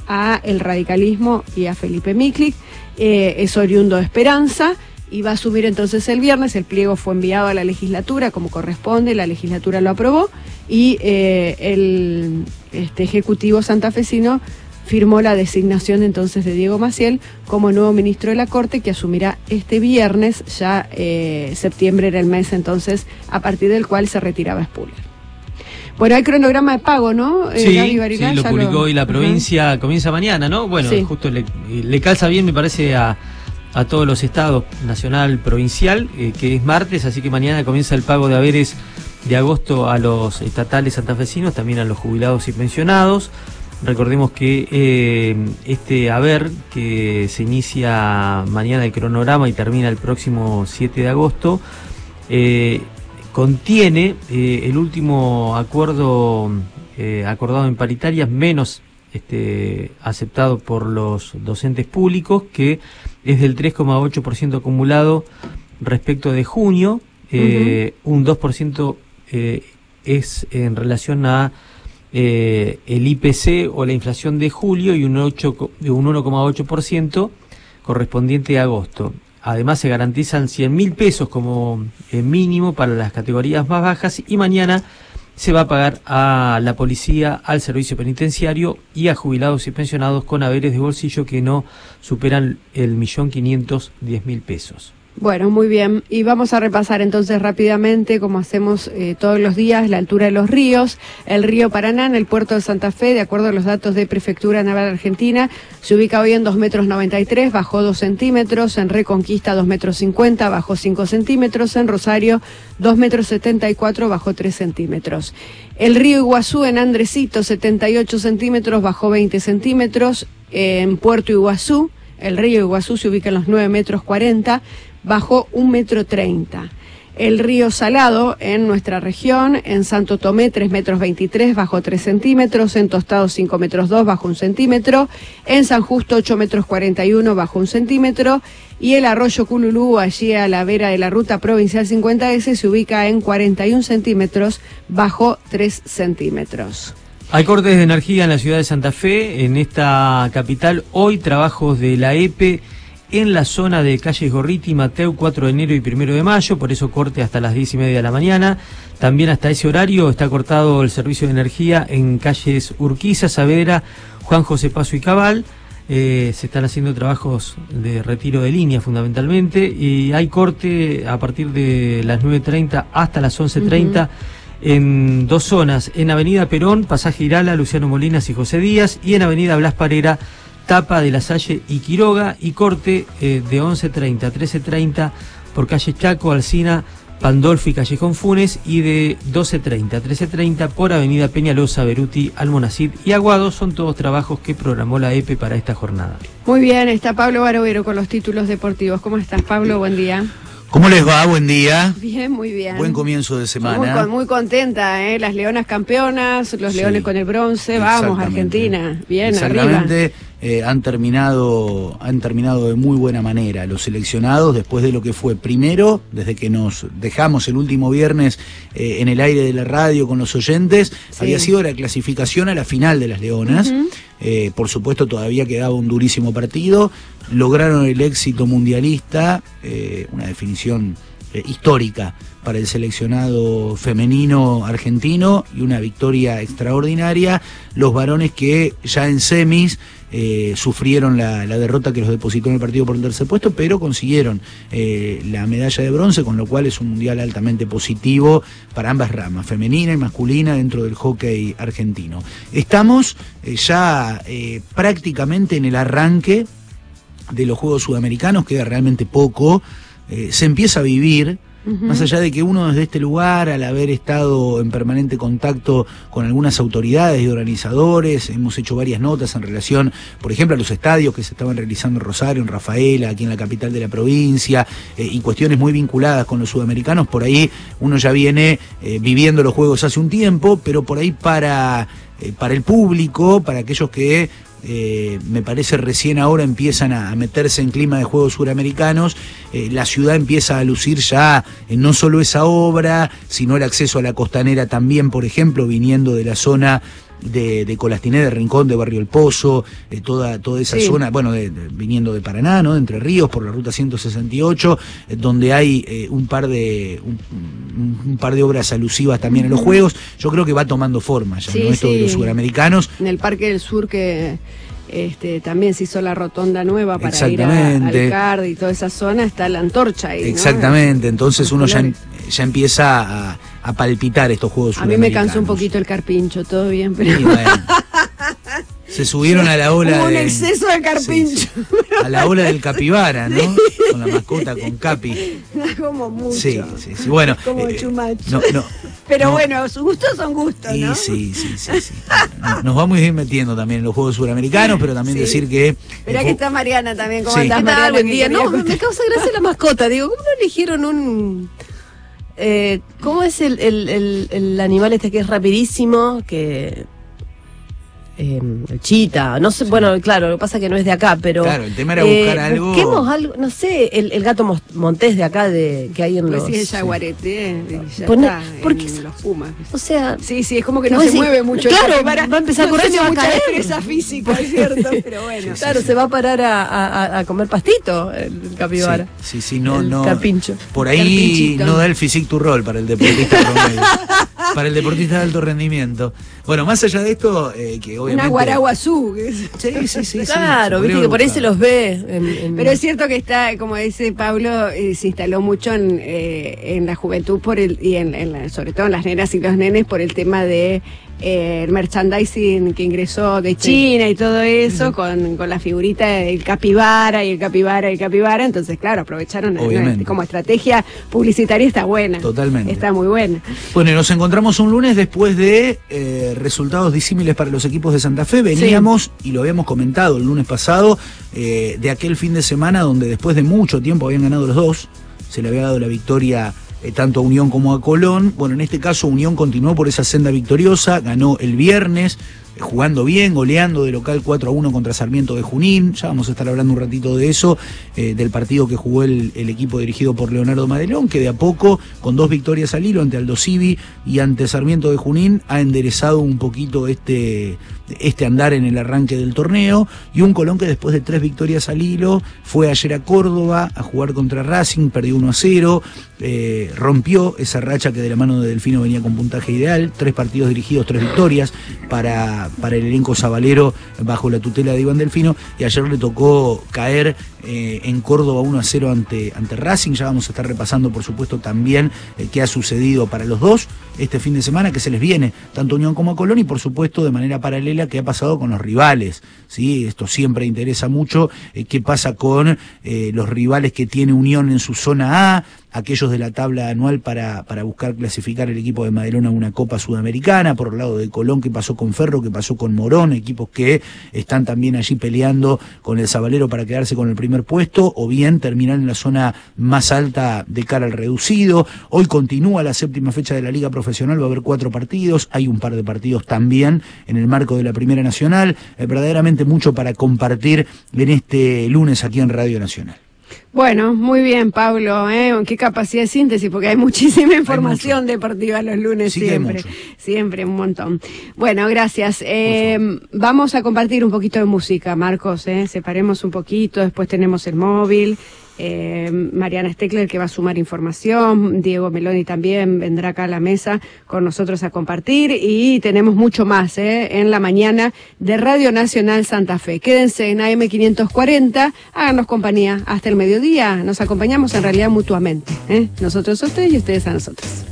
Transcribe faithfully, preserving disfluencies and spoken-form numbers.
a el radicalismo y a Felipe Miklik, eh, es oriundo de Esperanza, y va a asumir entonces el viernes. El pliego fue enviado a la legislatura como corresponde, la legislatura lo aprobó, y eh, el este, Ejecutivo santafesino firmó la designación entonces de Diego Maciel como nuevo ministro de la Corte, que asumirá este viernes. Ya eh, septiembre era el mes entonces a partir del cual se retiraba Spuller. Bueno, hay cronograma de pago, ¿no? Sí, eh, Gaby Barilá, sí, lo publicó lo... hoy la provincia, uh-huh. Comienza mañana, ¿no? Bueno, sí. Justo le, le calza bien, me parece, a, a todos los estados, nacional, provincial, eh, que es martes, así que mañana comienza el pago de haberes de agosto a los estatales santafesinos, también a los jubilados y pensionados. Recordemos que eh, este haber, que se inicia mañana el cronograma y termina el próximo siete de agosto, eh, contiene eh, el último acuerdo eh, acordado en paritarias, menos este, aceptado por los docentes públicos, que es del tres coma ocho por ciento acumulado respecto de junio, eh, uh-huh. un dos por ciento eh, es en relación a eh, el I P C o la inflación de julio, y un, un uno coma ocho por ciento correspondiente a agosto. Además se garantizan cien mil pesos como eh, mínimo para las categorías más bajas, y mañana se va a pagar a la policía, al servicio penitenciario y a jubilados y pensionados con haberes de bolsillo que no superan el millón quinientos diez mil pesos. Bueno, muy bien. Y vamos a repasar entonces rápidamente, como hacemos eh, todos los días, la altura de los ríos. El río Paraná, en el puerto de Santa Fe, de acuerdo a los datos de Prefectura Naval Argentina, se ubica hoy en dos metros noventa y tres, bajó dos centímetros. En Reconquista, dos metros cincuenta, bajó cinco centímetros. En Rosario, dos metros setenta y cuatro, bajó tres centímetros. El río Iguazú, en Andresito, setenta y ocho centímetros, bajó veinte centímetros. En Puerto Iguazú, el río Iguazú se ubica en los nueve metros cuarenta, bajó un metro treinta. El río Salado, en nuestra región, en Santo Tomé, tres metros veintitrés, bajó tres centímetros. En Tostado, cinco metros dos, bajó un centímetro. En San Justo, ocho metros cuarenta y uno, bajó un centímetro. Y el arroyo Cululú, allí a la vera de la ruta provincial cincuenta ese, se ubica en cuarenta y un centímetros, bajó tres centímetros. Hay cortes de energía en la ciudad de Santa Fe, en esta capital. Hoy trabajos de la E P E en la zona de calles Gorriti, Mateu, cuatro de enero y primero de mayo, por eso corte hasta las diez y media de la mañana. También hasta ese horario está cortado el servicio de energía en calles Urquiza, Saavedra, Juan José Paso y Cabal. Eh, se están haciendo trabajos de retiro de línea fundamentalmente, y hay corte a partir de las nueve treinta hasta las once treinta uh-huh. en dos zonas, en Avenida Perón, Pasaje Irala, Luciano Molinas y José Díaz, y en Avenida Blas Parera, Tapa de la Salle y Quiroga, y corte eh, de once treinta a trece treinta por calle Chaco, Alsina, Pandolfi y Callejón Funes, y de doce treinta a trece treinta por Avenida Peñalosa, Beruti, Almonacid y Aguado. Son todos trabajos que programó la E P E para esta jornada. Muy bien, está Pablo Barovero con los títulos deportivos. ¿Cómo estás, Pablo? Buen día. ¿Cómo les va? Buen día. Bien, muy bien. Buen comienzo de semana. Muy, muy contenta, ¿eh? Las Leonas campeonas, los sí, Leones con el bronce. Vamos, Argentina. Bien, exactamente. Arriba. Eh, han terminado han terminado de muy buena manera los seleccionados, después de lo que fue primero, desde que nos dejamos el último viernes eh, en el aire de la radio con los oyentes, sí. había sido la clasificación a la final de las Leonas. Uh-huh. eh, por supuesto todavía quedaba un durísimo partido, lograron el éxito mundialista, eh, una definición eh, histórica para el seleccionado femenino argentino, y una victoria extraordinaria. Los varones que ya en semis eh, sufrieron la, la derrota que los depositó en el partido por el tercer puesto, pero consiguieron eh, la medalla de bronce, con lo cual es un mundial altamente positivo para ambas ramas, femenina y masculina, dentro del hockey argentino. Estamos eh, ya eh, prácticamente en el arranque de los Juegos Sudamericanos, queda realmente poco, eh, se empieza a vivir. Uh-huh. Más allá de que uno desde este lugar, al haber estado en permanente contacto con algunas autoridades y organizadores, hemos hecho varias notas en relación, por ejemplo, a los estadios que se estaban realizando en Rosario, en Rafaela, aquí en la capital de la provincia, eh, y cuestiones muy vinculadas con los sudamericanos. Por ahí uno ya viene eh, viviendo los Juegos hace un tiempo, pero por ahí para, eh, para el público, para aquellos que Eh, me parece recién ahora empiezan a, a meterse en clima de Juegos Suramericanos, eh, la ciudad empieza a lucir ya eh, no solo esa obra, sino el acceso a la costanera también, por ejemplo, viniendo de la zona de, de Colastiné, de Rincón, de Barrio El Pozo, de toda, toda esa sí. zona, bueno, de, de, viniendo de Paraná, ¿no? De Entre Ríos, por la ruta ciento sesenta y ocho, eh, donde hay eh, un par de un, un par de obras alusivas también a los Juegos. Yo creo que va tomando forma ya, sí, ¿no? Esto sí. de los suramericanos. En el Parque del Sur que este, también se hizo la rotonda nueva para ir a, al Card y toda esa zona, está la antorcha ahí, exactamente, ¿no? Entonces uno ya, ya empieza a, a palpitar estos Juegos suramericanos. A mí me cansó un poquito el carpincho, todo bien, pero... Sí, bueno. Se subieron a la ola Hubo un de... exceso de carpincho. Sí, sí. A la ola del capibara, ¿no? Sí. Con la mascota, con Capi. Como mucho. Sí, sí, sí. Bueno. Como eh, chumacho. No, no, Pero no. bueno, sus gustos son gustos, ¿no? Sí, sí, sí, sí, sí. Nos vamos a ir metiendo también en los Juegos Suramericanos, pero también sí. decir que... Esperá que está Mariana también. ¿Cómo sí. andás, Mariana? Buen día. No, me, me causa gracia la mascota. Digo, ¿cómo no eligieron un... Eh, ¿Cómo es el, el, el, el animal este que es rapidísimo, que... Eh, el chita, no sé, sí. bueno, claro, lo que pasa es que no es de acá, pero... Claro, el tema era buscar eh, algo... Busquemos algo, no sé, el, el gato montés de acá, de que hay en pues los... sí, el jaguarete, eh, ya Pone, está, porque, en los pumas. O sea... Sí, sí, es como que no se decir, mueve mucho. Claro, va a empezar a correr, no se va a mucha caer. destreza física, es cierto, pero bueno. Sí, claro, sí, se va a parar a, a, a comer pastito, el capibara. Sí, sí, sí no, el no... Carpincho. Por ahí no da el physique to roll para el deportista promedio. Para el deportista de alto rendimiento. Bueno, más allá de esto, eh, que obviamente... Una guaraguazú. Sí, sí, sí. Claro, sí, viste que por ahí se los ve. En, en... Pero es cierto que está, como dice Pablo, eh, se instaló mucho en, eh, en la juventud por el y en, en la, sobre todo en las nenas y los nenes por el tema de eh, el merchandising que ingresó de China sí. y todo eso, sí. con, con la figurita del capibara y el capibara y el capibara. Entonces, claro, aprovecharon eh, como estrategia publicitaria, está buena. Totalmente. Está muy buena. Bueno, y nos encontramos un lunes después de eh, resultados disímiles para los equipos de Santa Fe. Veníamos, sí. y lo habíamos comentado el lunes pasado, eh, de aquel fin de semana donde después de mucho tiempo habían ganado los dos, se le había dado la victoria eh, tanto a Unión como a Colón. Bueno, en este caso Unión continuó por esa senda victoriosa, ganó el viernes, eh, jugando bien, goleando de local cuatro a uno contra Sarmiento de Junín. Ya vamos a estar hablando un ratito de eso, eh, del partido que jugó el, el equipo dirigido por Leonardo Madelón, que de a poco, con dos victorias al hilo ante Aldo Civi y ante Sarmiento de Junín, ha enderezado un poquito este... este andar en el arranque del torneo, y un Colón que después de tres victorias al hilo fue ayer a Córdoba a jugar contra Racing, perdió uno a cero, eh, rompió esa racha que de la mano de Delfino venía con puntaje ideal, tres partidos dirigidos, tres victorias para, para el elenco sabalero bajo la tutela de Iván Delfino, y ayer le tocó caer eh, en Córdoba uno a cero ante, ante Racing. Ya vamos a estar repasando por supuesto también eh, qué ha sucedido para los dos este fin de semana, que se les viene tanto a Unión como a Colón, y por supuesto de manera paralela qué ha pasado con los rivales, ¿sí? Esto siempre interesa mucho, eh, qué pasa con eh, los rivales que tiene Unión en su zona A, aquellos de la tabla anual para, para buscar clasificar el equipo de Madelón a una Copa Sudamericana, por el lado de Colón, qué pasó con Ferro, qué pasó con Morón, equipos que están también allí peleando con el Sabalero para quedarse con el primer puesto, o bien terminar en la zona más alta de cara al reducido. Hoy continúa la séptima fecha de la Liga Profesional, va a haber cuatro partidos, hay un par de partidos también en el marco de la Primera Nacional, eh, verdaderamente mucho para compartir en este lunes aquí en Radio Nacional. Bueno, muy bien, Pablo, ¿eh? Qué capacidad de síntesis, porque hay muchísima información deportiva los lunes, sí, siempre, siempre, un montón. Bueno, gracias. Eh, vamos a compartir un poquito de música, Marcos, ¿eh? Separemos un poquito, después tenemos el móvil. Eh, Mariana Steckler, que va a sumar información, Diego Meloni también vendrá acá a la mesa con nosotros a compartir, y tenemos mucho más eh, en la mañana de Radio Nacional Santa Fe. Quédense en A M quinientos cuarenta, háganos compañía hasta el mediodía, nos acompañamos en realidad mutuamente, ¿eh? Nosotros a ustedes y ustedes a nosotros.